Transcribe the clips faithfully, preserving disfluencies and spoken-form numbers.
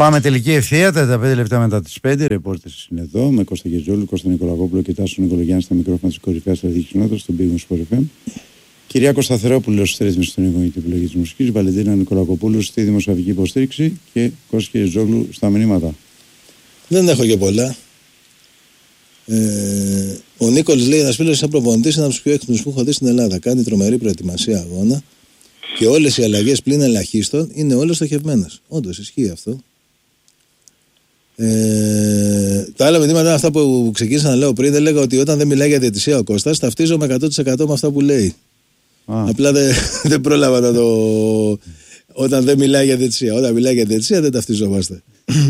Πάμε τελική ευθεία, τριάντα πέντε λεπτά μετά τις πέντε. Ρεπόρτες είναι εδώ με Κώστα Γετζόλου, Κώστα Νικολακόπουλο και Τάσο Νικολογιάννη στα μικρόφωνα της κορυφαίας στρατηγικής κοινότητας στον Big Sport εφ εμ. Κυριάκο Σταθερόπουλο στη ρύθμιση των εικονικών επιλογή τη μουσική, Βαλεντίνα Νικολακοπούλου στη δημοσιογραφική υποστήριξη και Κώστα Γετζόλου στα μηνύματα. Δεν έχω και πολλά. Ε, ο Νίκολης λέει: ένα φίλο σαν προπονητή είναι από του πιο έξυπνου που έχω δει στην Ελλάδα. Κάνει τρομερή προετοιμασία αγώνα και όλες οι αλλαγές πλην ελαχίστων είναι όλες στοχευμένες. Όντως ισχύει αυτό. Ε, τα άλλα μηνύματα είναι αυτά που ξεκίνησα να λέω πριν. Δεν λέγα ότι όταν δεν μιλάει για διαιτησία ο Κώστας, ταυτίζομαι εκατό τοις εκατό με αυτά που λέει. Α. Απλά δεν, δεν πρόλαβα να το. Όταν δεν μιλάει για διαιτησία. Όταν μιλάει για διαιτησία δεν ταυτιζόμαστε.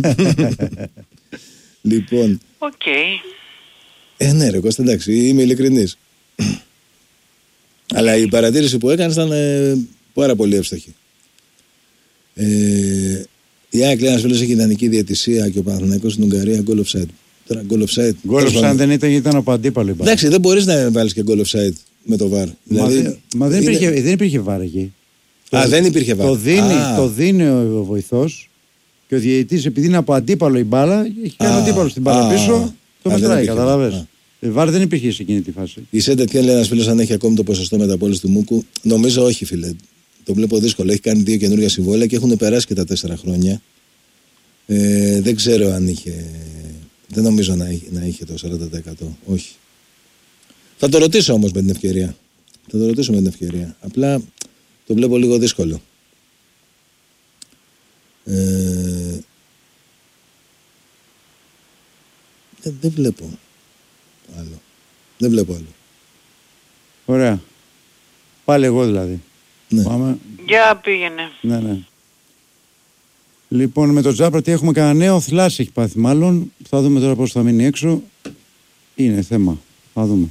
Λοιπόν. Οκ. Okay. Ε, ναι, ρε Κώστα, εντάξει, είμαι ειλικρινής. Αλλά η παρατήρηση που έκανε ήταν ε, πάρα πολύ εύστοχη. Ε, η ΑΕΚ λέει ένας φίλος έχει ιδανική διαιτησία και ο Παναθηναϊκός στην Ουγγαρία γκολ offside. Τώρα γκολ offside. Γκολ offside δεν ήταν, ήταν από αντίπαλο. Εντάξει, δεν μπορείς να βάλεις και γκολ offside με το βαρ. Μα, δηλαδή, δε, μα δεν, είναι... υπήρχε, δεν υπήρχε βαρ εκεί. Α, το, δεν υπήρχε βαρ. Το δίνει, το δίνει ο βοηθός και ο διαιτητής, επειδή είναι από αντίπαλο η μπάλα, έχει κάνει αντίπαλο στην μπάλα α, πίσω, α, το μετράει, καταλαβες. Βάρ δεν υπήρχε σε εκείνη τη φάση. Η Σέντετ λέει ένας φίλος αν έχει ακόμη το ποσοστό μεταπόλησης του Μούκου. Νομίζω όχι, φίλε. Το βλέπω δύσκολο. Έχει κάνει δύο καινούργια συμβόλαια και έχουν περάσει και τα τέσσερα χρόνια. Ε, δεν ξέρω αν είχε. Δεν νομίζω να είχε, να είχε το σαράντα τοις εκατό. Όχι. Θα το ρωτήσω όμως με την ευκαιρία. Θα το ρωτήσω με την ευκαιρία. Απλά το βλέπω λίγο δύσκολο. Ε, δεν, δεν βλέπω άλλο. Δεν βλέπω άλλο. Ωραία. Πάλι εγώ δηλαδή. Ναι. Πάμε. Για πήγαινε. Ναι, ναι. Λοιπόν, με το Τζάπρα τι έχουμε κανένα νέο, θλάση έχει πάθει μάλλον. Θα δούμε τώρα πώς θα μείνει έξω. Είναι θέμα. Θα δούμε.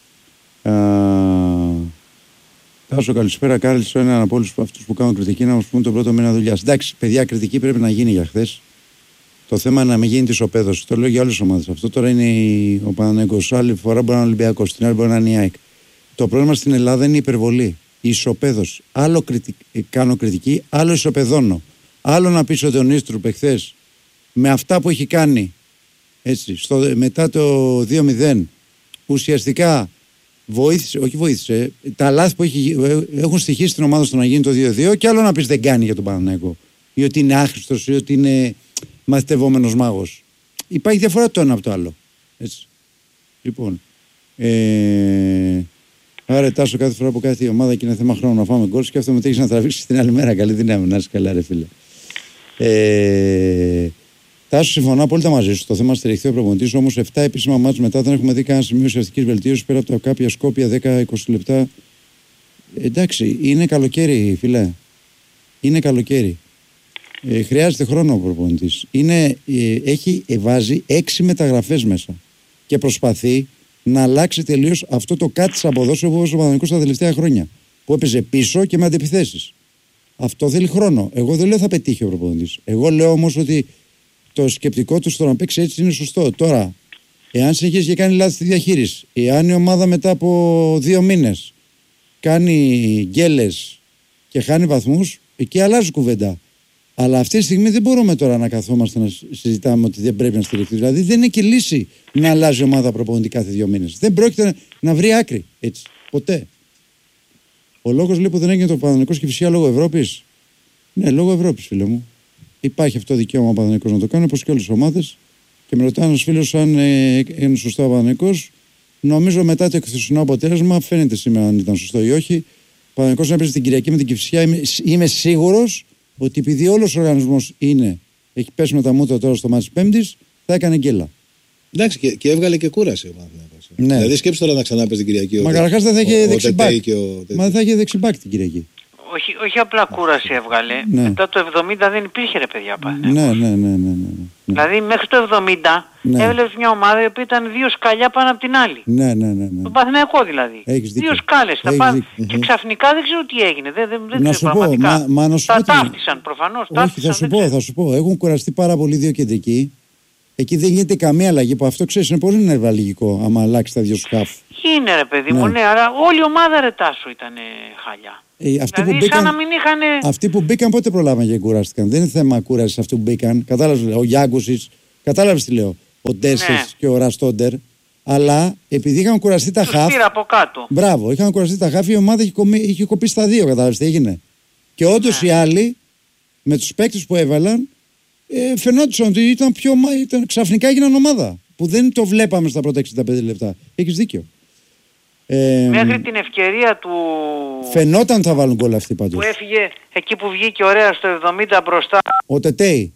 Τάσο, καλησπέρα. Κάλεσε έναν από όλους αυτούς που κάνουν κριτική να μας πούν τον πρώτο μήνα δουλειάς. Εντάξει, παιδιά, κριτική πρέπει να γίνει για χθες. Το θέμα είναι να μην γίνει τη ισοπαίδωση. Το λέω για όλες τις ομάδες. Αυτό τώρα είναι ο Παναθηναϊκός. Άλλη φορά μπορεί να είναι ο Ολυμπιακός, την άλλη μπορεί να είναι η ΑΕΚ. Το πρόβλημα στην Ελλάδα είναι η υπερβολή. Η ισοπαίδωση. Άλλο κριτικ... κάνω κριτική, άλλο ισοπεδώνω. Άλλο να πεις ότι ο Νίστρουπ εχθές με αυτά που έχει κάνει έτσι, στο... μετά το δύο μηδέν ουσιαστικά βοήθησε, όχι βοήθησε, τα λάθη που έχει... έχουν στοιχήσει την ομάδα στο να γίνει το δύο δύο και άλλο να πεις δεν κάνει για τον Παναθηναϊκό. Ή ότι είναι άχρηστος ή ότι είναι μαθητευόμενος μάγος. Υπάρχει διαφορά το ένα από το άλλο. Έτσι. Λοιπόν. Ε... Άρα, Τάσο, κάθε φορά που κάθε ομάδα και είναι θέμα χρόνου να φάμε γκολ, σκέφτομαι ότι έχεις να τραβήξεις την άλλη μέρα. Καλή δύναμη, να είσαι καλά, ρε φίλε. Ε... Τάσο, συμφωνώ απόλυτα μαζί σου. Το θέμα στηριχθεί ο προπονητής, όμως επτά επίσημα μάτς μετά δεν έχουμε δει κανένα σημείο ουσιαστικής βελτίωσης πέρα από τα κάποια σκόπια δέκα είκοσι λεπτά. Εντάξει, είναι καλοκαίρι, φίλε. Είναι καλοκαίρι. Ε, χρειάζεται χρόνο ο προπονητής. Είναι, ε, έχει ε, βάζει έξι μεταγραφές μέσα και προσπαθεί να αλλάξει τελείως αυτό το κάτι της αποδόσεως που έδωσε ο Παναθηναϊκός τα τελευταία χρόνια. Που έπαιζε πίσω και με αντεπιθέσεις. Αυτό θέλει χρόνο. Εγώ δεν λέω θα πετύχει ο προπονητής. Εγώ λέω όμως ότι το σκεπτικό του στο να παίξει έτσι είναι σωστό. Τώρα, εάν συνεχίζει και κάνει λάθη στη διαχείριση, εάν η ομάδα μετά από δύο μήνες κάνει γκέλες και χάνει βαθμούς, εκεί αλλάζει κουβέντα. Αλλά αυτή τη στιγμή δεν μπορούμε τώρα να καθόμαστε να συζητάμε ότι δεν πρέπει να στηριχθεί. Δηλαδή δεν είναι και λύση να αλλάζει ομάδα προπονητή κάθε δύο μήνες. Δεν πρόκειται να βρει άκρη έτσι. Ποτέ. Ο λόγος λέει που δεν έγινε το Παναθηναϊκός και φυσικά λόγω Ευρώπης. Ναι, λόγω Ευρώπης, φίλε μου. Υπάρχει αυτό το δικαίωμα ο Παναθηναϊκός να το κάνει όπως και όλες τις ομάδες. Και με ρωτάει ένας φίλος αν ε, είναι σωστό ο Παναθηναϊκός. Νομίζω μετά το εκθεσινό αποτέλεσμα φαίνεται σήμερα αν ήταν σωστό ή όχι. Ο Παναθηναϊκός να παίζει την Κυριακή με την Κηφισιά. Είμαι, είμαι σίγουρος ότι επειδή όλος ο οργανισμός είναι, έχει πέσει με τα μούτρα τώρα στο μάτι της Πέμπτης, θα έκανε γκέλα. Εντάξει, και, και έβγαλε και κούραση ο Παναθηναϊκός. Ναι. Δηλαδή σκέψου τώρα να ξανά παίζει την Κυριακή. Μα καταρχάς δεν θα είχε δεξιμπάκ. Μα δεν θα είχε δεξιμπάκ την Κυριακή. Όχι, όχι απλά κούραση έβγαλε. Ναι. Μετά το εβδομήντα δεν υπήρχε ρε παιδιά πάλι. Ναι, ναι, ναι, ναι, ναι. Δηλαδή μέχρι το εβδομήντα ναι. Έβλεπες μια ομάδα που ήταν δύο σκαλιά πάνω από την άλλη. Ναι, ναι, ναι. ναι. Το Παναθηναϊκό δηλαδή. Δύο σκάλες. Τα πά... Και ξαφνικά δεν ξέρω τι έγινε. Δεν, δεν, δεν να σου πω, μα, μα να σου τα πω. ταύτισαν προφανώς. Όχι, θα σου πω, θα σου πω. Έχουν κουραστεί πάρα πολύ δύο κεντρικοί. Εκεί δεν γίνεται καμία αλλαγή. Που αυτό ξέρεις είναι πολύ νερβαλγικό. Άμα αλλάξει τα δύο σκάφ. Είναι ρε παιδί μου, ναι, αλλά όλη η ομάδα ρε Τάσο ήταν χαλιά. Ε, αυτοί, δηλαδή, που μπήκαν, σαν να μην είχανε... αυτοί που μπήκαν πότε προλάβαν και κουράστηκαν. Δεν είναι θέμα κούρασης αυτοί που μπήκαν. Κατάλαβες, ο Γιάγκουσης, κατάλαβες τι λέω. Ο Ντέσσες ναι. και ο Ραστόντερ. Αλλά επειδή είχαν κουραστεί τα χαφ. Από κάτω. Μπράβο, είχαν κουραστεί τα χαφ, η ομάδα είχε, κομί, είχε κοπεί στα δύο. Κατάλαβες τι έγινε. Και όντως ναι. οι άλλοι με τους παίκτες που έβαλαν ε, φαινόντουσαν ότι ήταν πιο, ήταν, ξαφνικά έγιναν ομάδα. Που δεν το βλέπαμε στα πρώτα εξήντα πέντε λεπτά. Έχεις δίκιο. Ε, Μέχρι την ευκαιρία του... Φαινόταν θα βάλουν γκολ αυτοί πάντως. Που έφυγε εκεί που βγήκε ωραία στο εβδομήντα μπροστά. Ο Τετέι.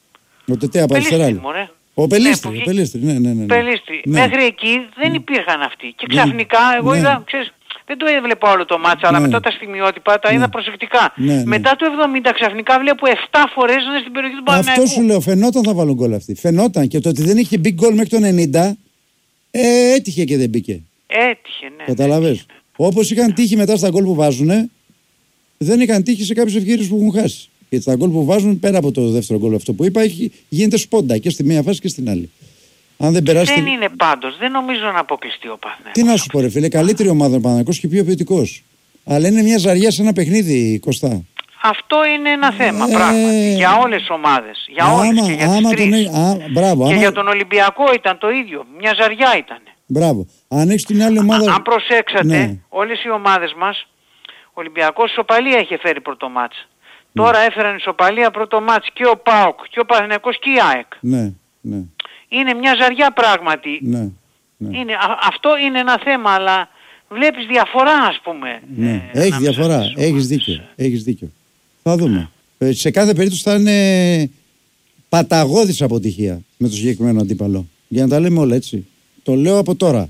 Ο Τετέι από αριστερά. Ο Πελίστρη. Ναι, ο Πελίστρη. Ναι, ναι, ναι, ναι. Πελίστρη. Ναι. Μέχρι εκεί δεν υπήρχαν αυτοί. Και ξαφνικά εγώ ναι. είδα, ξέρεις, δεν το έβλεπα όλο το μάτσα, αλλά ναι. μετά τα στιγμιότυπα τα ναι. είδα προσεκτικά. Ναι, ναι. Μετά το εβδομήντα ξαφνικά βλέπω επτά φορές να είναι στην περιοχή του Παναθηναϊκού. Αυτό σου λέω, φαινόταν θα βάλουν γκολ αυτοί. Φαινόταν και το ότι δεν είχε μπει γκολ μέχρι το ενενήντα, ε, έτυχε και δεν μπήκε. Έτυχε, ναι. Καταλαβες. Ναι. Όπως είχαν τύχει μετά στα γκολ που βάζουν, δεν είχαν τύχει σε κάποιες ευκαιρίες που έχουν χάσει. Γιατί τα γκολ που βάζουν πέρα από το δεύτερο γκολ αυτό που είπα, έχει, γίνεται σπόντα και στη μία φάση και στην άλλη. Αν δεν περάσει. Δεν είναι πάντως, δεν νομίζω να αποκλειστεί ο Παναθηναϊκός. Τι να σου πω, ρε φίλε, καλύτερη ομάδα ο Παναθηναϊκός και πιο ποιοτικός. Αλλά είναι μια ζαριά σε ένα παιχνίδι, Κωστά. Αυτό είναι ένα θέμα, ε... πράγματι. Για όλες τις ομάδες. Για άμα, όλες και για άμα τις τρεις. Τον... Α, μπράβο, και άμα... για τον Ολυμπιακό ήταν το ίδιο. Μια ζαριά ήταν. Μπράβο. Αν έχεις την άλλη ομάδα... Αν προσέξατε, ναι. όλες οι ομάδες μας, ο Ολυμπιακός ισοπαλία είχε φέρει πρώτο μάτς. Ναι. Τώρα έφεραν ισοπαλία πρώτο μάτς και ο ΠΑΟΚ και ο Παναθηναϊκός και η ΑΕΚ. Ναι, ναι. Είναι μια ζαριά πράγματι. Ναι, ναι. Είναι, α, αυτό είναι ένα θέμα, αλλά βλέπεις διαφορά ας πούμε. Ναι. Ε, έχει διαφορά, έχεις δίκιο, έχεις δίκιο. Θα δούμε. Ε, σε κάθε περίπτωση θα είναι παταγώδης αποτυχία με το συγκεκριμένο αντίπαλο. Για να τα λέμε όλα έτσι. Το λέω από τώρα.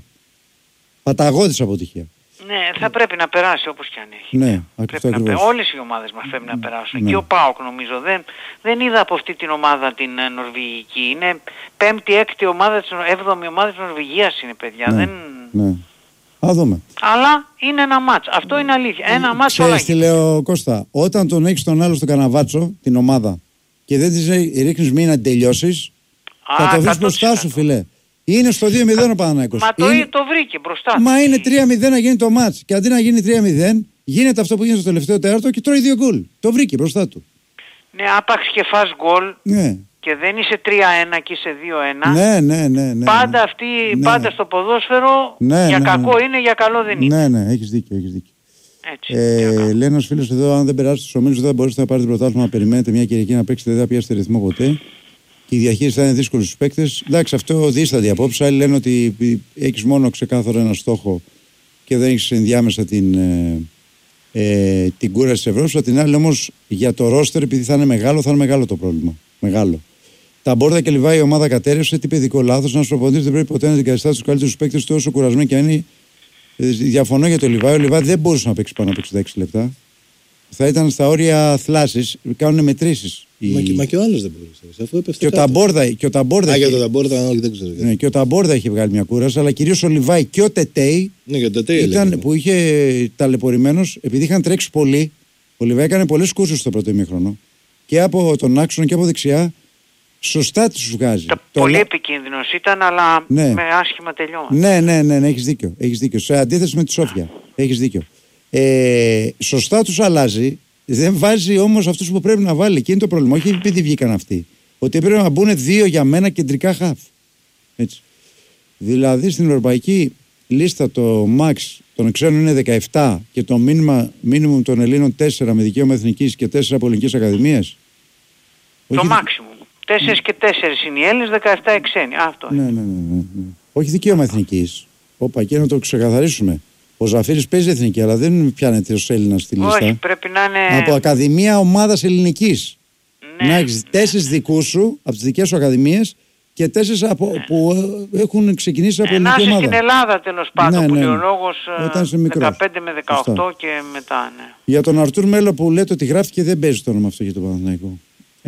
Παταγώδης αποτυχία. Ναι, θα πρέπει να περάσει όπως και αν έχει. Ναι, ακριβώς. Όλες οι ομάδες μας πρέπει να περάσουν. Ναι. Και ο ΠΑΟΚ νομίζω. Δεν, δεν είδα από αυτή την ομάδα την ε, νορβηγική. Είναι πέμπτη, έκτη ομάδα, έβδομη ομάδα της Νορβηγίας είναι παιδιά. Ναι, δεν... ναι. Θα δούμε. Αλλά είναι ένα μάτς. Αυτό είναι αλήθεια. Ένα μάτς. Ξέρεις τι λέω Κώστα. Όταν τον έχεις τον άλλο στο καναβάτσο, την ομάδα, και δεν της ρίχνεις μία να την τελειώσεις, θα το βρεις μπροστά σου φίλε. Είναι στο δύο μηδέν ο Παναθηναϊκός. Μα το, είναι... το βρήκε μπροστά. Μα είναι τρία μηδέν να γίνει το μάτς. Και αντί να γίνει τρία μηδέν, γίνεται αυτό που γίνεται στο τελευταίο τέταρτο και τρώει δύο γκολ. Το βρήκε μπροστά του. Ναι, άπαξ και φας γκολ ναι. και δεν είσαι τρία ένα και είσαι δύο ένα. Ναι, ναι, ναι, ναι. Πάντα αυτή, ναι. πάντα στο ποδόσφαιρο ναι, για ναι, κακό ναι. είναι, για καλό δεν είναι. Ναι, ναι, έχεις δίκιο, έχεις δίκιο. Έτσι, ε, λέει ένας φίλος εδώ, αν δεν περάσει στους ομίλους δεν θα μπορέσετε να πάρετε πρωτάθλημα, να περιμένετε μια Κυριακή να παίξετε, δεν θα πιάσετε ρυθμό ποτέ. Και η διαχείριση θα είναι δύσκολη στους παίκτες. Εντάξει, αυτό δίστατη απόψε. Άλλοι λένε ότι έχεις μόνο ξεκάθαρο ένα στόχο και δεν έχεις ενδιάμεσα την, ε, ε, την κούραση της Ευρώπης. Από την άλλη όμως για το ρόστερ, επειδή θα είναι μεγάλο, θα είναι μεγάλο το πρόβλημα. Μεγάλο. Τα Μπόρδα και Λιβάη η ομάδα κατέρευσε. Τι παιδικό λάθος. Να σου προπονητής δεν πρέπει ποτέ να την καθιστά στους καλύτερους παίκτες του όσο κουρασμένοι και αν είναι. Διαφωνώ για το Λιβάη. Ο Λιβάη δεν μπορούσε να παίξει πάνω από εξήντα έξι λεπτά. Θα ήταν στα όρια θλάσσης, κάνουν μετρήσεις. Μα, η... μα και ο άλλος δεν μπορούσε. Αφού έπεφτε και, ο Ταμπόρδα, και ο Ταμπόρδα. Α, είχε... για τον Ταμπόρδα, όχι, δεν ξέρω. Ναι, και ο Ταμπόρδα είχε βγάλει μια κούραση, αλλά κυρίως ο Λιβάη και ο Τετέι. Ναι, και ο Τετέι ήταν έλεγε. Που είχε ταλαιπωρημένος, επειδή είχαν τρέξει πολύ. Ο Λιβάη έκανε πολλές κούρσες στο πρώτο ημίχρονο. Και από τον άξονα και από δεξιά. Σωστά τους βγάζει. Το πολύ το... επικίνδυνος ήταν, αλλά ναι. με άσχημα τελειώματα. Ναι, ναι, ναι, ναι, έχεις δίκιο. Έχεις δίκιο. Σε αντίθεση με τη Σόφια. Έχεις δίκιο. Ε, σωστά τους αλλάζει. Δεν βάζει όμως αυτούς που πρέπει να βάλει. Και είναι το πρόβλημα. Όχι επειδή βγήκαν αυτοί. Ότι πρέπει να μπουν δύο για μένα κεντρικά χαφ. Έτσι. Δηλαδή στην ευρωπαϊκή λίστα το max των ξένων είναι δεκαεπτά και το μίνιμουμ των Ελλήνων τέσσερα με δικαίωμα εθνικής και τέσσερα από ελληνικές ακαδημίες. Το όχι... maximum. τέσσερα και τέσσερα είναι οι Έλληνες, δεκαεπτά οι ξένοι. Αυτό ναι, ναι, ναι, ναι, ναι. Όχι δικαίωμα εθνικής. Όπα, και να το ξεκαθαρίσουμε. Ο Ζαφύρης παίζει εθνική, αλλά δεν πιάνεται ως Έλληνας στη λίστα. Όχι, πρέπει να είναι... Από Ακαδημία Ομάδας Ελληνικής. Ναι. Να έχεις τέσσερις δικούς σου, από τις δικές σου ακαδημίες, και τέσσερις από, ναι. που έχουν ξεκινήσει από ε, ελληνική ομάδα. Να είσαι στην Ελλάδα τέλος πάντων, ναι, που ναι, λέει ο λόγος δεκαπέντε με δεκαοκτώ Αυτά. Και μετά, ναι. Για τον Αρτούρ Μέλο που λέτε ότι γράφτηκε, δεν παίζει το όνομα αυτό για τον Παναθηναϊκό.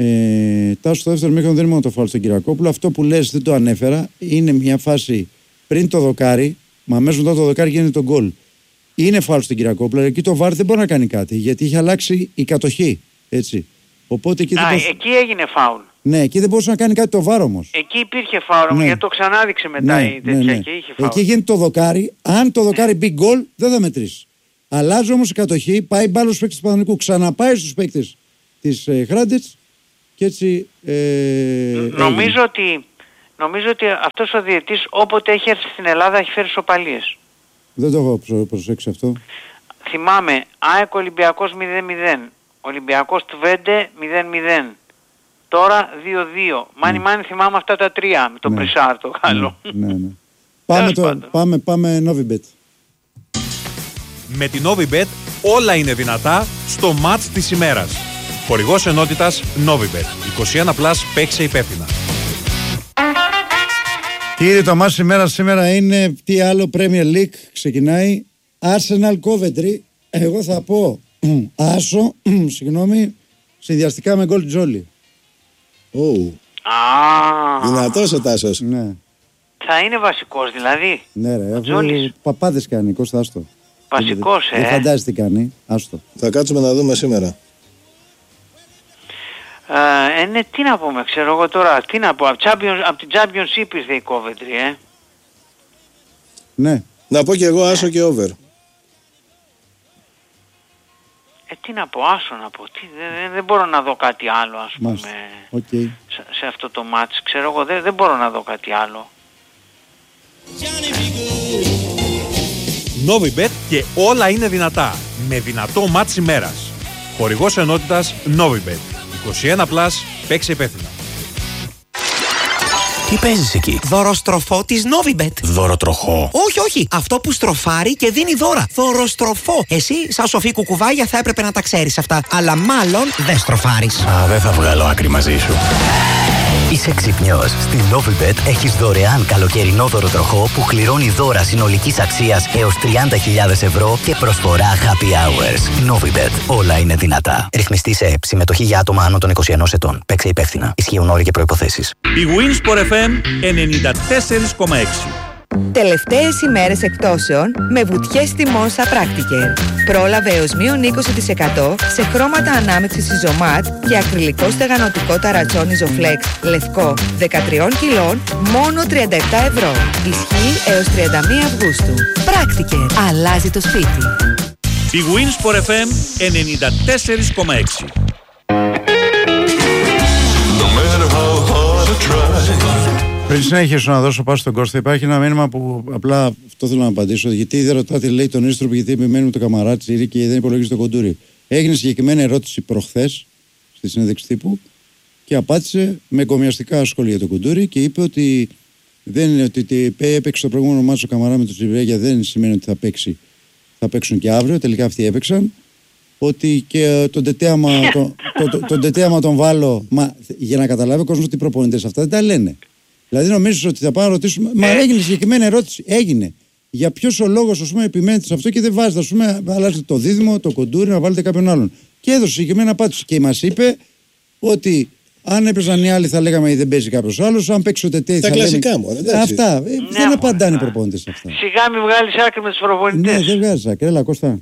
Ε, Τάσο στο δεύτερο μήχρονο δεν είναι μόνο το φάουλ στον Κυριακόπουλο. Αυτό που λες δεν το ανέφερα. Είναι μια φάση πριν το δοκάρι, μα αμέσως μετά το δοκάρι γίνεται το γκολ. Είναι φάουλ στον Κυριακόπουλο. Εκεί το βαρ δεν μπορεί να κάνει κάτι γιατί είχε αλλάξει η κατοχή. Έτσι. Οπότε εκεί, Α, δεν... εκεί έγινε φάουλ. Ναι, εκεί δεν μπορούσε να κάνει κάτι το βάρο όμως. Εκεί υπήρχε φάουλ, ναι. γιατί το ξανάδειξε μετά ναι, η τέτοια ναι, ναι. και είχε φάουλ. Εκεί γίνεται το δοκάρι. Αν το δοκάρι μπει γκολ, δεν θα μετρήσει. Αλλάζει όμως η κατοχή, πάει μπάλα στους παίκτες του Παναθηναϊκού, ξαναπάει στους παίκτες της ε, Χράντετς και έτσι. Ε, νομίζω, ότι, νομίζω ότι αυτός ο διαιτής όποτε έχει έρθει στην Ελλάδα έχει φέρει σοπαλίες. Δεν το έχω προσέξει αυτό. Θυμάμαι, ΑΕΚ Ολυμπιακός μηδέν μηδέν, Ολυμπιακός Τβέντε μηδέν μηδέν. Τώρα δύο δύο. Μάνι μάνι θυμάμαι αυτά τα τρία με τον ναι. Πρισάρ το Γάλλο. Ναι, ναι, ναι. πάμε, το, πάμε, πάμε Novibet. Με την Novibet όλα είναι δυνατά στο μάτς της ημέρας. Χορηγός ενότητας Novibet. είκοσι ένα συν, παίξε υπεύθυνα. Κύριε, το μάτς της ημέρας σήμερα είναι τι άλλο, Premier League ξεκινάει. Arsenal Coventry. Εγώ θα πω άσο, συγγνώμη, συνδυαστικά με γκολ Τζόλι. Oh. Ah. Δυνατός ο Τάσος. Ναι. Θα είναι βασικός δηλαδή. Ναι ρε, αφού παπάδες κάνει, Κώστα, άστο. Βασικός, ε. Δεν φαντάζεσαι τι κάνει, άστο. Θα κάτσουμε να δούμε σήμερα. Ε, ναι, τι να πούμε, ξέρω εγώ τώρα, τι να πω, από, Champions, από την Championship ήρθε η Coventry, ε. Ναι. Να πω και εγώ άσο και over. Ε, τι να πω, άσο να πω, τι, δεν, δεν μπορώ να δω κάτι άλλο, ας πούμε, okay. σε, σε αυτό το μάτς, ξέρω εγώ, δεν, δεν μπορώ να δω κάτι άλλο. Novibet και όλα είναι δυνατά, με δυνατό μάτς ημέρας. Χορηγός ενότητας Novibet. είκοσι ένα συν, παίξε υπεύθυνα. Τι παίζεις εκεί? Δωροστροφό της Novibet. Δωροτροχό? Όχι, όχι. Αυτό που στροφάρει και δίνει δώρα. Δωροστροφό. Εσύ, σαν σοφή κουκουβάγια, θα έπρεπε να τα ξέρεις αυτά. Αλλά μάλλον δεν στροφάρεις. Α, δεν θα βγάλω άκρη μαζί σου. Είσαι ξυπνιός. Στην Novibet έχεις δωρεάν καλοκαιρινό δωροτροχό που κληρώνει δώρα συνολικής αξίας έως τριάντα χιλιάδες ευρώ και προσφορά happy hours. Novibet. Όλα είναι δυνατά. Ρυθμιστή σε ΕΠ. Συμμετοχή για άτομα άνω των είκοσι ενός ετών. Παίξε υπεύθυνα. Ισχύουν όροι και προϋποθέσεις. Η Winsport εφ εμ ενενήντα τέσσερα κόμμα έξι. Τελευταίες ημέρες εκπτώσεων με βουτιές τιμών στα Practiker. Πρόλαβε έως μείον είκοσι τοις εκατό σε χρώματα ανάμειξης Isomat και ακριλικό στεγανοτικό ταρατσόν Isoflex λευκό δεκατρία κιλών μόνο τριάντα επτά ευρώ. Ισχύει έως τριάντα μία Αυγούστου. Practiker. Αλλάζει το σπίτι. Η Winsport εφ εμ ενενήντα τέσσερα κόμμα έξι. Πριν συνέχισω να δώσω πάση στον Κώστα, υπάρχει ένα μήνυμα που απλά αυτό θέλω να απαντήσω. Γιατί δεν ρωτάτε, λέει, τον Ίστροπ, γιατί επιμένει με το Καμαράτσι και δεν υπολογίζει το Κοντούρι. Έγινε συγκεκριμένη ερώτηση προχθές στη συνέντευξη τύπου και απάντησε με εγκομιαστικά σχόλια για το Κοντούρι και είπε ότι δεν είναι ότι έπαιξε το προηγούμενο μάτσο ο Καμαρά με τον Τσιβρέγια, δεν σημαίνει ότι θα, παίξει, θα παίξουν και αύριο. Τελικά αυτοί έπαιξαν. Ότι και τον τετέαμα, το, το, το, τον τετέαμα τον βάλω. Μα, για να καταλάβει ο κόσμος ότι οι προπονητές αυτά δεν τα λένε. Δηλαδή νομίζεις ότι θα πάμε να ρωτήσουμε. Μα έγινε συγκεκριμένη ερώτηση. Έγινε. Για ποιος ο λόγος, ας πούμε, επιμένετε σε αυτό και δεν βάζετε, ας πούμε, αλλάζετε το δίδυμο, το Κοντούρι, να βάλετε κάποιον άλλον. Και έδωσε συγκεκριμένη απάντηση. Και μας είπε ότι αν έπαιζαν οι άλλοι θα λέγαμε δεν παίζει κάποιος άλλος. Αν παίξει ο Τετέι θα λέγαμε. Τα κλασικά μου, αυτά. Ναι, δεν απαντάνε οι προπονητές αυτά. Σιγά μην βγάλεις άκρη με τους προπονητές. Ναι, δεν βγάζεις άκρη. Έλα, Κώστα.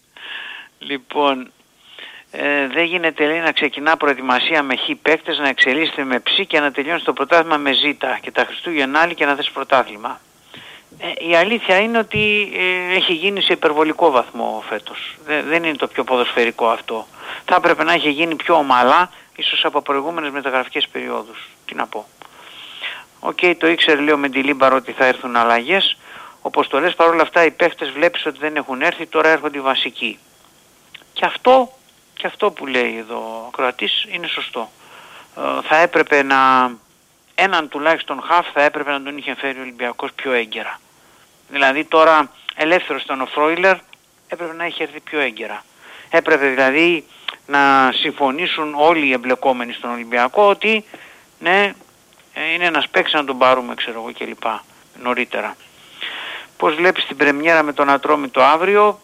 Λοιπόν. Ε, δεν γίνεται, λέει, να ξεκινά προετοιμασία με χ παίκτες, να εξελίσσεται με ψ και να τελειώνει το πρωτάθλημα με ζ και τα Χριστούγεννα άλλη και να θες πρωτάθλημα. Ε, η αλήθεια είναι ότι ε, έχει γίνει σε υπερβολικό βαθμό φέτος. Δε, δεν είναι το πιο ποδοσφαιρικό αυτό. Θα έπρεπε να έχει γίνει πιο ομαλά, ίσως από προηγούμενες μεταγραφικές περιόδους. Τι να πω. Οκ, okay, το ήξερε, λέει ο Μεντιλίμπαρο, ότι θα έρθουν αλλαγές. Όπως το λες, παρόλα αυτά οι παίκτες βλέπεις ότι δεν έχουν έρθει, τώρα έρχονται οι βασικοί. Και αυτό... Και αυτό που λέει εδώ ο Κροατής είναι σωστό. Ε, θα έπρεπε να... Έναν τουλάχιστον χαφ θα έπρεπε να τον είχε φέρει ο Ολυμπιακός πιο έγκαιρα. Δηλαδή τώρα ελεύθερος ήταν ο Φρόιλερ, έπρεπε να είχε έρθει πιο έγκαιρα. Έπρεπε δηλαδή να συμφωνήσουν όλοι οι εμπλεκόμενοι στον Ολυμπιακό ότι ναι, είναι ένας παίκτης να τον πάρουμε, ξέρω εγώ, κλπ. Νωρίτερα. Πώς βλέπεις την πρεμιέρα με τον Ατρόμητο αύριο?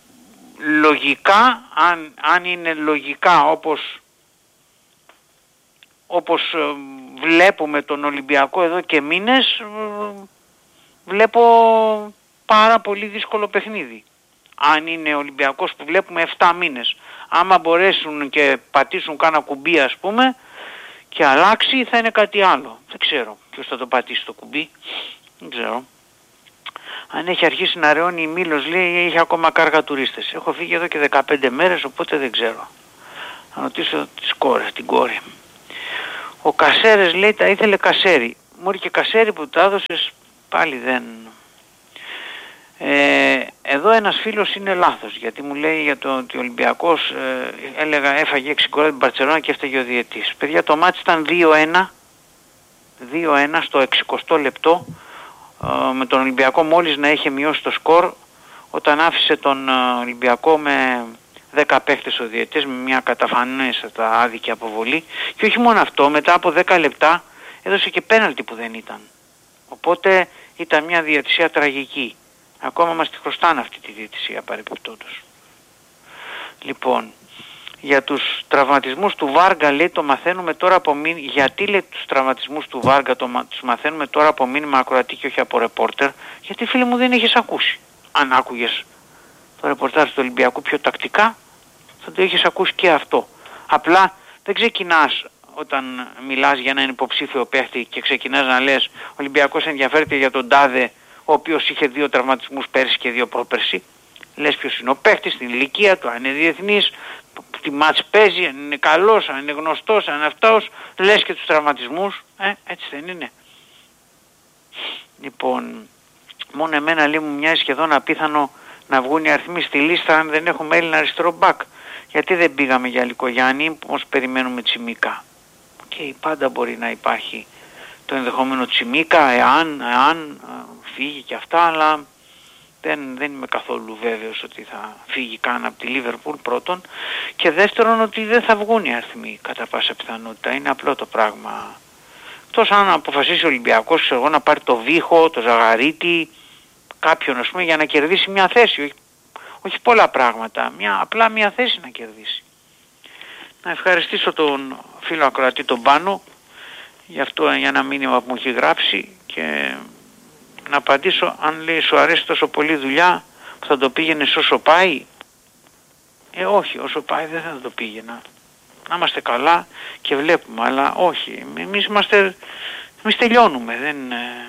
Λογικά, αν, αν είναι λογικά όπως, όπως ε, βλέπουμε τον Ολυμπιακό εδώ και μήνες, ε, βλέπω πάρα πολύ δύσκολο παιχνίδι. Αν είναι Ολυμπιακός που βλέπουμε επτά μήνες, άμα μπορέσουν και πατήσουν κάνα κουμπί, ας πούμε, και αλλάξει θα είναι κάτι άλλο. Δεν ξέρω ποιος θα το πατήσει το κουμπί. Δεν ξέρω. Αν έχει αρχίσει να ρεώνει η Μήλος, λέει, έχει ακόμα κάργα τουρίστες. Έχω φύγει εδώ και δεκαπέντε μέρες, οπότε δεν ξέρω. Θα ρωτήσω τις κόρες, την κόρη. Ο Κασέρες, λέει, τα ήθελε Κασέρι. Μόρι και Κασέρι που τα έδωσες πάλι δεν... Ε, εδώ ένας φίλος είναι λάθος, γιατί μου λέει για το ότι ο Ολυμπιακός ε, έλεγα έφαγε έξι γκολ την Μπαρτσελόνα και έφταγε ο διαιτής. Παιδιά, το μάτς ήταν δύο ένα, δύο ένα στο εξηκοστό λεπτό, ε, με τον Ολυμπιακό μόλις να είχε μειώσει το σκορ, όταν άφησε τον ε, Ολυμπιακό με δέκα παίχτες ο διαιτής, με μια καταφανέστατα άδικη αποβολή, και όχι μόνο αυτό, μετά από δέκα λεπτά έδωσε και πέναλτι που δεν ήταν. Οπότε ήταν μια διαιτησία τραγική. Ακόμα μας τη χρωστάνε αυτή τη διαιτησία παρεπιπτόντως. Λοιπόν, για τους τραυματισμούς του Βάργα, λέει, το μαθαίνουμε τώρα από μήνυμα. Γιατί, λέει, τους τραυματισμούς του Βάργα το, τους μαθαίνουμε τώρα από μήνυμα ακροατή και όχι από ρεπόρτερ? Γιατί, φίλε μου, δεν είχες ακούσει. Αν άκουγες το ρεπορτάζ του Ολυμπιακού πιο τακτικά, θα το είχες ακούσει και αυτό. Απλά δεν ξεκινάς όταν μιλάς για έναν υποψήφιο παίχτη και ξεκινάς να λες ο Ολυμπιακός ενδιαφέρεται για τον τάδε, ο οποίος είχε δύο τραυματισμούς πέρσι και δύο πρόπερσι. Λες ποιος είναι ο παίχτης, την ηλικία του, αν είναι διεθνής, τι μάτς παίζει, αν είναι καλός, αν είναι γνωστός, αν είναι αυτός. Λες και τους τραυματισμούς, ε, έτσι δεν είναι? Λοιπόν, μόνο εμένα, λέει, μου μοιάζει σχεδόν απίθανο να βγουν οι αριθμοί στη λίστα αν δεν έχουμε Έλληνα αριστερό μπακ. Γιατί δεν πήγαμε για Λικογιάννη, όμως περιμένουμε Τσιμίκα. Και πάντα μπορεί να υπάρχει το ενδεχόμενο Τσιμίκα, εάν, εάν φύγει και αυτά, αλλά δεν, δεν είμαι καθόλου βέβαιος ότι θα φύγει καν από τη Λίβερπουλ, πρώτον, και δεύτερον ότι δεν θα βγουν οι αριθμοί κατά πάσα πιθανότητα. Είναι απλό το πράγμα. Τόσο αν αποφασίσει ο Ολυμπιακός, ξέρω εγώ, να πάρει το Βίχο, το Ζαγαρίτη, κάποιον, ας πούμε, για να κερδίσει μια θέση, όχι, όχι πολλά πράγματα, μια, απλά μια θέση να κερδίσει. Να ευχαριστήσω τον φίλο ακροατή τον Πάνο για αυτό, για ένα μήνυμα που μου έχει γράψει, και να απαντήσω αν, λέει, σου αρέσει τόσο πολύ δουλειά που θα το πήγαινες όσο πάει. Ε, όχι, όσο πάει δεν θα το πήγαινα. Να είμαστε καλά και βλέπουμε, αλλά όχι, εμείς είμαστε, εμείς τελειώνουμε, δεν,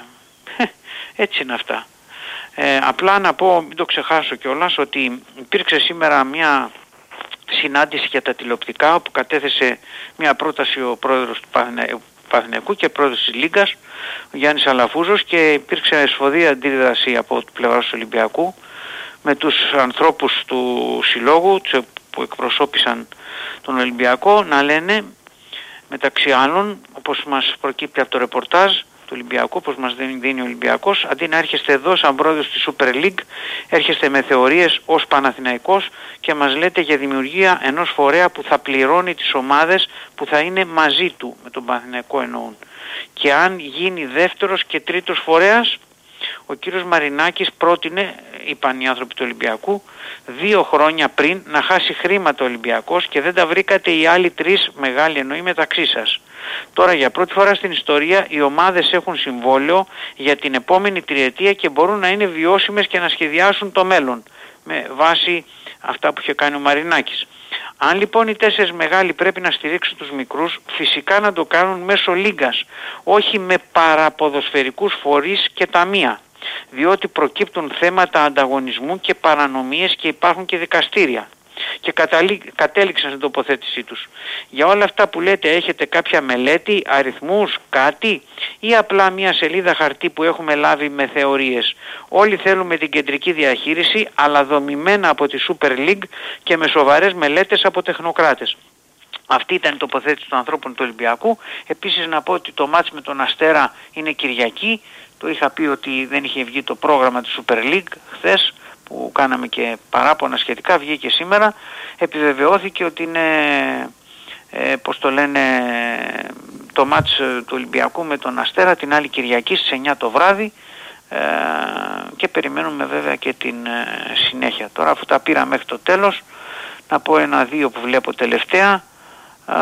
ε, έτσι είναι αυτά. Ε, απλά να πω, μην το ξεχάσω κιόλας, ότι υπήρξε σήμερα μια συνάντηση για τα τηλεοπτικά, όπου κατέθεσε μια πρόταση ο πρόεδρος του Παναθηναϊκού και πρόεδρος της Λίγκας, ο Γιάννης Αλαφούζος, και υπήρξε σφοδή αντίδραση από την πλευρά του Ολυμπιακού με τους ανθρώπους του συλλόγου που εκπροσώπησαν τον Ολυμπιακό να λένε, μεταξύ άλλων, όπως μας προκύπτει από το ρεπορτάζ του Ολυμπιακού, όπως μας δίνει ο Ολυμπιακός, αντί να έρχεστε εδώ σαν πρόεδρος της Super League, έρχεστε με θεωρίες ως Παναθηναϊκός και μας λέτε για δημιουργία ενός φορέα που θα πληρώνει τις ομάδες που θα είναι μαζί του, με τον Παναθηναϊκό εννοούν. Και αν γίνει δεύτερος και τρίτος φορέας, ο κύριος Μαρινάκης πρότεινε, είπαν οι άνθρωποι του Ολυμπιακού, δύο χρόνια πριν να χάσει χρήματα ο Ολυμπιακός και δεν τα βρήκατε οι άλλοι τρεις μεγάλοι, εννοεί, μεταξύ σας. Τώρα για πρώτη φορά στην ιστορία οι ομάδες έχουν συμβόλαιο για την επόμενη τριετία και μπορούν να είναι βιώσιμες και να σχεδιάσουν το μέλλον με βάση αυτά που είχε κάνει ο Μαρινάκης. Αν λοιπόν οι τέσσερις μεγάλοι πρέπει να στηρίξουν τους μικρούς, φυσικά να το κάνουν μέσω λίγκας, όχι με παραποδοσφαιρικούς φορείς και ταμεία, διότι προκύπτουν θέματα ανταγωνισμού και παρανομίες και υπάρχουν και δικαστήρια. Και καταλή... κατέληξαν στην τοποθέτησή τους. Για όλα αυτά που λέτε, έχετε κάποια μελέτη, αριθμούς, κάτι, ή απλά μια σελίδα χαρτί που έχουμε λάβει με θεωρίες? Όλοι θέλουμε την κεντρική διαχείριση, αλλά δομημένα από τη Super League και με σοβαρές μελέτες από τεχνοκράτες. Αυτή ήταν η τοποθέτηση των ανθρώπων του Ολυμπιακού. Επίσης να πω ότι το μάτς με τον Αστέρα είναι Κυριακή. Το είχα πει ότι δεν είχε βγει το πρόγραμμα της Super League χθες, που κάναμε και παράπονα σχετικά, βγήκε σήμερα. Επιβεβαιώθηκε ότι είναι, ε, πώς το λένε, το μάτς του Ολυμπιακού με τον Αστέρα την άλλη Κυριακή στις εννιά το βράδυ, ε, και περιμένουμε βέβαια και την ε, συνέχεια. Τώρα, αφού τα πήρα μέχρι το τέλος, να πω ένα-δύο που βλέπω τελευταία. Ε,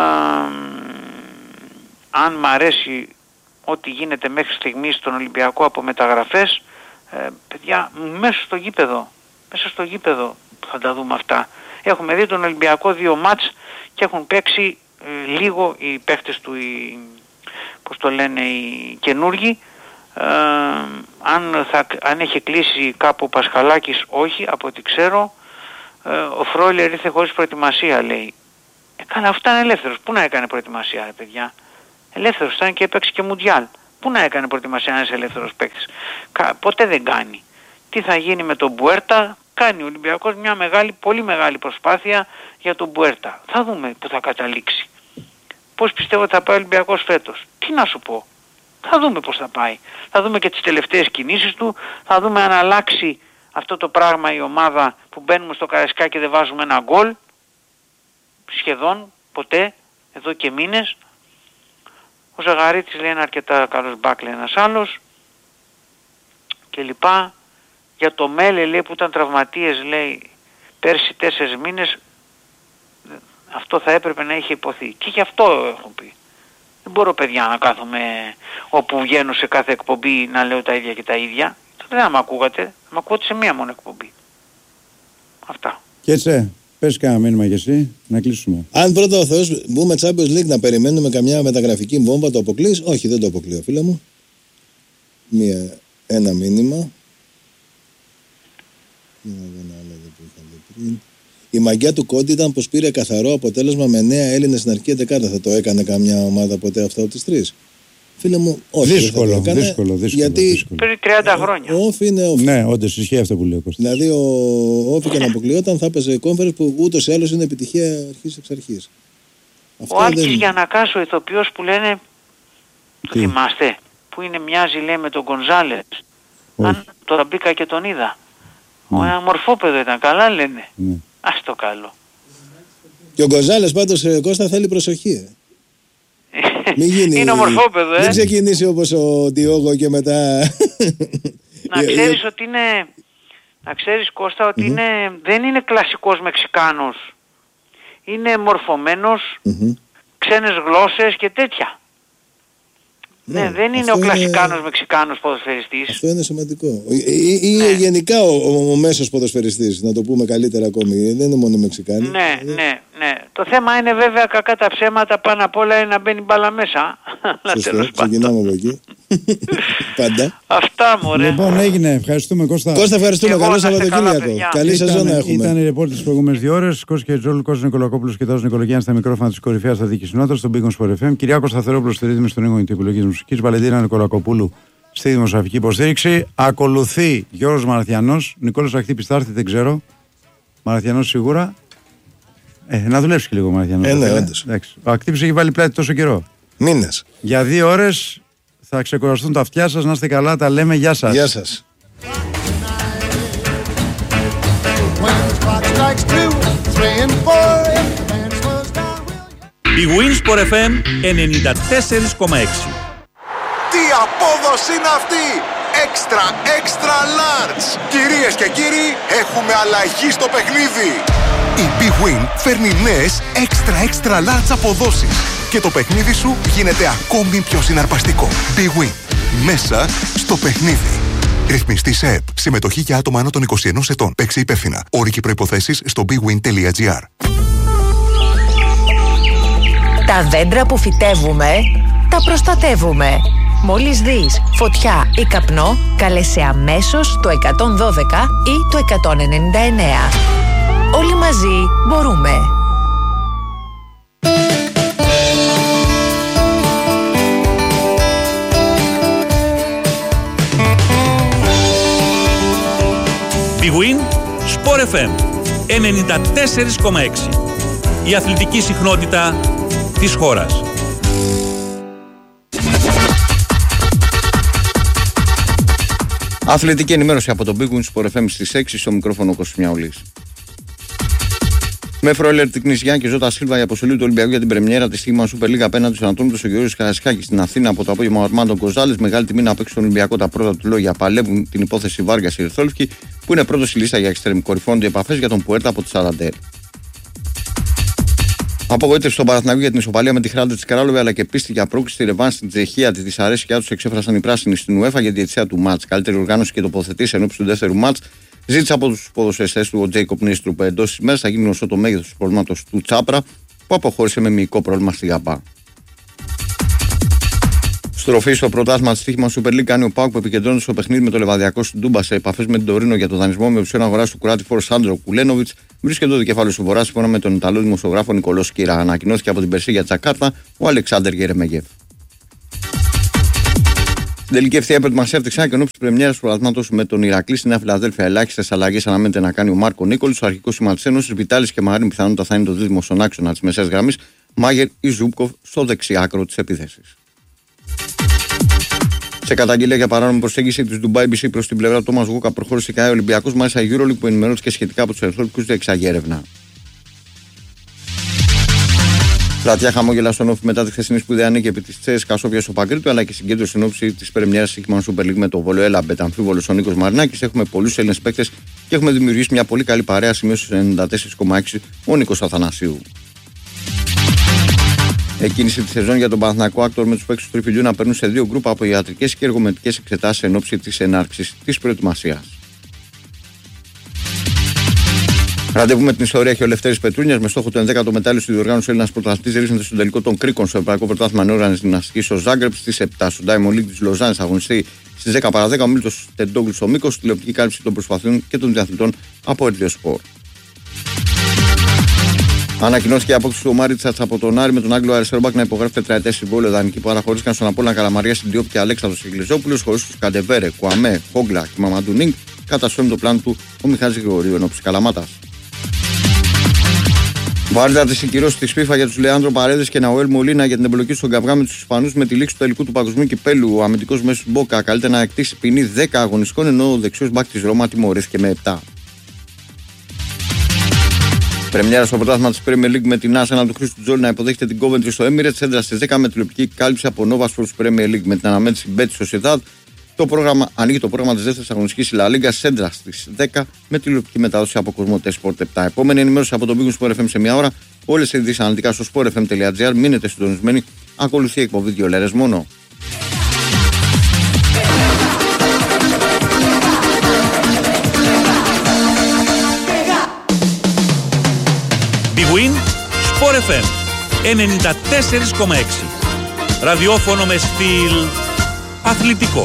αν μ' αρέσει ό,τι γίνεται μέχρι στιγμής στον Ολυμπιακό από μεταγραφές, Ε, παιδιά, μέσα στο γήπεδο, μέσα στο γήπεδο θα τα δούμε αυτά. Έχουμε δει τον Ολυμπιακό δύο μάτς και έχουν παίξει ε, λίγο οι παίχτες του, οι, πώς το λένε, οι καινούργοι. Ε, αν, θα, αν έχει κλείσει κάπου ο Πασχαλάκης, όχι, από ό,τι ξέρω. Ε, ο Φρόιλερ ήρθε χωρίς προετοιμασία, λέει. Ε, καλά, αυτό ήταν ελεύθερος. Πού να έκανε προετοιμασία, ρε παιδιά? Ελεύθερος ήταν και έπαιξε και Μουντιάλ. Πού να έκανε προετοιμασία ένας ελεύθερος παίκτης? Κα, ποτέ δεν κάνει. Τι θα γίνει με τον Μπουέρτα? Κάνει ο Ολυμπιακός μια μεγάλη, πολύ μεγάλη προσπάθεια για τον Μπουέρτα. Θα δούμε που θα καταλήξει. Πώς πιστεύω ότι θα πάει ο Ολυμπιακός φέτος? Τι να σου πω. Θα δούμε πώς θα πάει. Θα δούμε και τις τελευταίες κινήσεις του. Θα δούμε αν αλλάξει αυτό το πράγμα η ομάδα που μπαίνουμε στο Καραϊσκάκι και δεν βάζουμε ένα γκολ. Σχεδόν ποτέ, εδώ και μήνες. Ο Ζαγαρίτης λέει είναι αρκετά καλός μπακ, λέει ένας άλλος. Και λοιπά. Για το Μέλε, λέει, που ήταν τραυματίες, λέει, πέρσι τέσσερις μήνες, αυτό θα έπρεπε να είχε υποθεί. Και γι' αυτό έχω πει. Δεν μπορώ, παιδιά, να κάθομαι όπου βγαίνω σε κάθε εκπομπή να λέω τα ίδια και τα ίδια. Δεν θα με ακούγατε, θα με ακούγατε σε μία μόνο εκπομπή. Αυτά. Και έτσι, πες κάνα μήνυμα κι εσύ, να κλείσουμε. Αν πρώτα ο Θεός μπούμε Champions League να περιμένουμε καμιά μεταγραφική βόμβα, το αποκλείς? Όχι, δεν το αποκλείω, φίλε μου. Μία, ένα μήνυμα. Η μαγιά του Κόντι ήταν πως πήρε καθαρό αποτέλεσμα με νέα Έλληνες στην αρχική δεκάδα. Θα το έκανε καμιά ομάδα ποτέ αυτό από τις τρεις? Φίλε μου, όχι. Δύσκολο, δύσκολο, δύσκολο, δύσκολο. Γιατί πριν τριάντα χρόνια. Ο Όφη είναι Όφη. Ναι, όντως ισχύει αυτό που λέει ο Κώστας. Δηλαδή ο Όφη και να αποκλειόταν θα έπαιζε κόμφερες που ούτως ή άλλως είναι επιτυχία αρχής εξ αρχής. Ο Άλκης δεν... Γιαννακάς, ο ηθοποιός που λένε, το θυμάστε, που είναι μοιάζει, λέει, με τον Γκονζάλες. Αν τώρα μπήκα και τον είδα. Ναι. Ο μορφόπεδο ήταν, καλά λένε. Ναι. Ας το καλό. Και ο Γκονζάλες πάντως, Κώστα, θέλει προσοχή. Μην γίνει, είναι ομορφόπεδο, ε. Μην ξεκινήσει όπως ο Ντιόγο και μετά... Να ξέρεις ότι είναι... Να ξέρεις, Κώστα, ότι mm-hmm. είναι... δεν είναι κλασικός Μεξικάνος. Είναι μορφωμένος, mm-hmm. ξένες γλώσσες και τέτοια. Ναι, ναι, δεν είναι ο κλασικάνος είναι... Μεξικάνος ποδοσφαιριστής. Αυτό είναι σημαντικό. Ή, ή ναι. γενικά ο, ο, ο μέσος ποδοσφαιριστής, να το πούμε καλύτερα ακόμη. Δεν είναι μόνο Μεξικάνοι. Ναι, ναι, ναι. Το θέμα είναι βέβαια, κακά τα ψέματα, πάνω απ' όλα είναι να μπαίνει μπάλα μέσα. Σωστό, ξεκινάμε από εκεί. Πάντα. Αυτά, μωρέ. Λοιπόν, έγινε. Ευχαριστούμε, Κώστα. Κώστα, ευχαριστούμε. Καλό Σαββατοκύριακο. Καλή σεζόν να έχουμε. Ήταν η ρεπόρτη τις προηγούμενες δύο ώρες. Κώστα Κετζόλου, Κώστας Νικολακόπουλος και Τάσος Νικολογιάννης στα μικρόφωνα της κορυφαίας σταθήκης συνόδας στον Big Win Sport εφ εμ. Κυριάκος Σταθερόπουλος στη ρύθμιση των έγκων τυπολογίας μουσικής. Βαλεντίνα Νικολακοπούλου στη δημοσιογραφική υποστήριξη. Ακολουθεί Γιώργος Μαραθιανός. Νικόλος Αχτύπης θα έρθει, δεν ξέρω. Μαραθιανός σίγουρα. Ε, να δουλέψει και λίγο ο Μαραθιανός. Ε, ναι, όντως. Ο Αχτύπης έχει βάλει πλάτη τόσο καιρό. Μήνες. Για δύο ώρες θα ξεκουραστούν τα αυτιά σας. Να είστε καλά, τα λέμε. Γεια σας. Γεια σας. Η Win Sport εφ εμ ενενήντα τέσσερα κόμμα έξι. Τι απόδοση είναι αυτή! Extra, extra large! Κυρίες και κύριοι, έχουμε αλλαγή στο παιχνίδι! Η Big Win φέρνει νέες extra, extra large αποδόσεις και το παιχνίδι σου γίνεται ακόμη πιο συναρπαστικό. Big Win. Μέσα στο παιχνίδι. Ρυθμιστή σε ΕΠ. Συμμετοχή για άτομα άνω των είκοσι ενός ετών. Παίξε υπεύθυνα. Όροι και προϋποθέσεις στο big win τελεία gr. Τα δέντρα που φυτεύουμε, τα προστατεύουμε. Μόλις δεις φωτιά ή καπνό, καλέσαι αμέσως το εκατόν δώδεκα ή το εκατόν ενενήντα εννέα. Όλοι μαζί μπορούμε. Big Win Sport εφ εμ ενενήντα τέσσερα κόμμα έξι. Η αθλητική συχνότητα της χώρας. Αθλητική ενημέρωση από το Big Win Sport εφ εμ στις έξι, στο μικρόφωνο Κώστας Μιαουλής. Με Φρόιλερ την Κνησιά και Ζώτα Σίλβα, η αποστολή του Ολυμπιακού για την πρεμιέρα τη Sigma Super League απέναντι στον Ατρόμητο στο Γεώργιος Καραϊσκάκης στην Αθήνα από το απόγευμα ο Αρμάντο Γκοζάλες. Μεγάλη τιμή να παίξει στον Ολυμπιακό τα πρώτα του λόγια. Παλεύουν την υπόθεση Βάργας Ιρθόλφκη που είναι πρώτο στη λίστα για εξτρέμ. Κορυφώνονται οι επαφές για τον Πουέρτα από τη Σαραντέρ. Απογοήτευση στον Παναθηναϊκό για την ισοπαλία με τη Χράντα τη Καράλοβε, αλλά και πίστη για πρόκληση στη ρεβάνς στην Τσεχία. Τη δυσαρέσκειά του εξέφρασαν οι πράσινοι στην UEFA για τη διετησία του μάτς. Καλύτερη οργάνωση και τοποθετήσει ενώπιση του δεύτερου μάτς. Ζήτησε από του ποδοσφαιριστές του ο Τζέικοπ Νίστρουπ εντός της ημέρας. Θα γίνει γνωστό το μέγεθος του προβλήματος του Τσάπρα, που που αποχώρησε με μυϊκό πρόβλημα στη Γαμπά. Στροφή στο πρωτάθλημα τη στοίχημα Super League κάνει ο ΠΑΟΚ που επικεντρώνεται στο παιχνίδι με το Λεβαδιακό στην Τούμπα σε επαφές με την Τωρίνο για το δανεισμό με ουσιόν αγορά του Κουράτη Φορ Σάντρο Κουλένοβιτς. Βρίσκεται το κεφάλαιο του Βορρά σύμφωνα με τον Ιταλό δημοσιογράφο Νικολό Σκύρα. Ανακοινώθηκε από την Περσίγια Τζακάρτα ο Αλεξάνδερ Γερεμεγέφ. Στην τελική ευθεία προετοιμασιάστηκαν και ενώπιση τη πρεμιέρα του πρωταθλήματος με τον Ηρακλή στη Νέα Φιλαδέλφια. Ελάχιστες αλλαγές αναμένεται να κάνει ο Μάρκο Νίκολη. Ο αρχικό σήμα τη Ένωση Βιτάλης και Μαρίνη πιθανότητα θα είναι το δίδυμο στον άξονα τη μεσαίας γραμμής. Μάγερ ή Ζούμπκοφ στο δεξιάκρο τη επίθεση. Σε καταγγελία για παράνομη προσέγγιση τη Dubai μπι σι προς την πλευρά του Τόμας Γούκα προχώρησε και ο Ολυμπιακός, μάλιστα η EuroLeague που ενημερώθηκε σχετικά από τους ερθρόλικους διεξάγει έρευνα. Πλατιά χαμόγελα στον Όφη μετά τη χθεσινή σπουδαία νίκη επί τη Τσέσκα Σόφια στο Παγκρίτιο, αλλά και συγκέντρωση στην όψη τη πρεμιέρα Σίγμα Super League με το Βολοέλα Μπεταμφίβολο ο Νίκος Μαρινάκης. Έχουμε πολλούς Έλληνες παίκτες και έχουμε δημιουργήσει μια πολύ καλή παρέα, σημείωσε ενενήντα τέσσερα κόμμα έξι ο Νίκος Αθανασίου. Εκκίνηση τη σεζόν για τον Παναθηναϊκό Άκτορ με τους παίκτες του Τριφυλιού να παίρνουν σε δύο γκρουπ από ιατρικές και εργομετικές εξετάσεις εν ώψη της ενάρξης της προετοιμασίας. Ραντεβού με την ιστορία έχει ο Λευτέρης Πετρούνιας με στόχο το ενδέκατο μετάλλιο στη διοργάνωση Έλληνας πρωταθλητής ρίζεται στον τελικό των Κρίκων στο Ευρωπαϊκό Πρωτάθλημα Νεόρανης Γυμναστικής στο Ζάγκρεπ στις επτά. Στο Diamond League της Λοζάνης θα αγωνιστεί στις δέκα παρά δέκα ο Μίλτος Τεντόγλου στο Μήκος, τηλεοπτική κάλυψη των προσπαθειών και των διαθλητών από Έτλιο Σπορ. Ανακοινώθηκε η απόκτηση του Μάριτσα από τον Άρη με τον Άγγλο αριστερόμπακ να υπογράφει τετραετές συμβόλαιο δανεική που παραχωρήθηκαν στον Απόλλωνα Καλαμαριά, Συντιόπ και Αλέξανδρος Εγκλιζόπουλος, χωρίς τους Καντεβέρε, Κουαμέ, Χόγκλα και Μαμαντού Νίνγκ. Καταστρώνει το πλάνο του ο Μιχάλης Γρηγορίου ενώπιση Καλαμάτας. Βάρδα τη συγκυρώσει τη FIFA για του Λεάνδρο Παρέδες και Ναουέλ Μολίνα για την εμπλοκή στον καυγά με του Ισπανούς με τη λήξη του τελικού του Παγκοσμίου Κυπέλου. Ο αμυντικός μέσος Μπόκα καλείται να εκτίσει ποινή δέκα αγωνιστικών, ενώ ο δεξιός μπακ της Ρώμα τιμωρήθηκε με επτά. Πρεμιέρα στο πρωτάθλημα της Premier League με την Arsenal του Χρήστου Τζόλι να υποδέχεται την Coventry στο Emirates, έντρα στις δέκα με τηλεοπτική κάλυψη από Nova Sports Premier League με την αναμέτρηση Betis Sociedad. Το πρόγραμμα, ανοίγει το πρόγραμμα της δεύτερης αγωνιστικής La Liga, έντρα στις δέκα με τηλεοπτική μετάδοση από Κοσμοτέ Sport επτά. Επόμενη ενημέρωση από τον Big Sport εφ εμ σε μια ώρα. Όλες οι ειδήσεις αναλυτικά στο sport f m dot g r. Μείνετε συντονισμένοι. Ακολουθεί η εκπομπή δύο λέρες μόνο. Big Win Sport εφ εμ ενενήντα τέσσερα κόμμα έξι. Ραδιόφωνο με στυλ αθλητικό.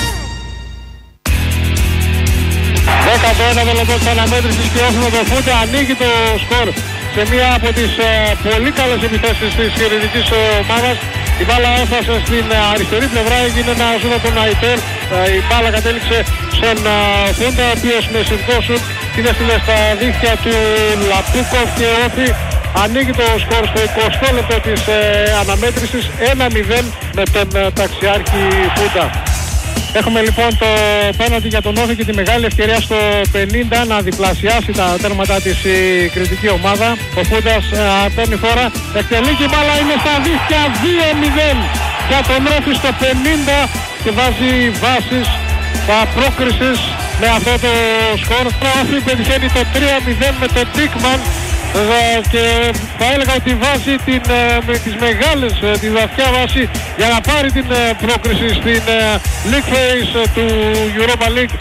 δέκατο ένατο λεπτό της αναμέτρησης και έχουμε το φούτε, ανοίγει το σκορ σε μία από τις ε, πολύ καλές επιθέσεις της χειρητικής ομάδας. Η μπάλα έφτασε στην αριστερή πλευρά, έγινε ένα ζούτο από τον Αϊτέρ. Η μπάλα κατέληξε στον Φούντα, ο οποίος με συνδικό σουτ την έστειλε στα δίχτυα του Λαπούκοφ και Όφη. Ανοίγει το σκορ στο εικοστό λεπτό της ε, αναμέτρησης, ένα μηδέν με τον ε, ταξιάρχη Φούντα. Έχουμε λοιπόν το πέναλτι για τον Όφη και τη μεγάλη ευκαιρία στο πενήντα να διπλασιάσει τα τέρματα της η κριτική ομάδα. Ο Φούντας ε, παίρνει φόρα, εκτελεί και η μπάλα είναι στα δίχτυα, δύο μηδέν για τον Όφη στο πενήντα και βάζει βάσεις πρόκρισης με αυτό το σκορ. Ο Όφη πετυχαίνει το τρία μηδέν με τον Τίκμαν και θα έλεγα ότι βάζει την, με τις μεγάλες, τη βαθιά βάση για να πάρει την πρόκριση στην League Phase του Europa League.